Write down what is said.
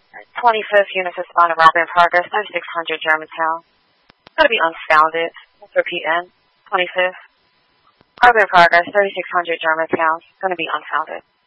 25th unit responder, robbery in progress, 3600 Germantown. Going to be unfounded. Let's repeat N. 25th. Robbery in progress, 3600 Germantown. Going to be unfounded.